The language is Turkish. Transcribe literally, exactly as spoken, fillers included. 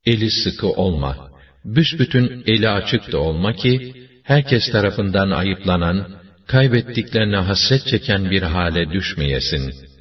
Eli sıkı olma, büsbütün eli açık da olma ki, herkes tarafından ayıplanan, kaybettiklerine hasret çeken bir hale düşmeyesin.